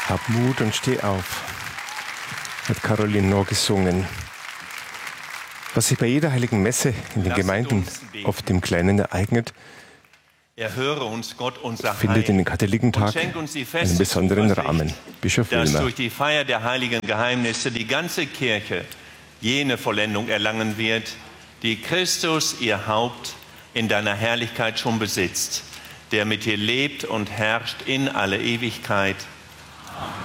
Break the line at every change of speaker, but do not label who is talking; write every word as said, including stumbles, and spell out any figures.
Hab Mut und steh auf, hat Caroline Knorr gesungen. Was sich bei jeder heiligen Messe in den Gemeinden oft im Kleinen ereignet,
Erhöre uns, Gott, unser
findet in den Katholikentag einen besonderen Rahmen. Bischof
dass
Wilmer.
durch die Feier der heiligen Geheimnisse die ganze Kirche jene Vollendung erlangen wird, die Christus, ihr Haupt, in deiner Herrlichkeit schon besitzt, der mit dir lebt und herrscht in alle Ewigkeit. Amen.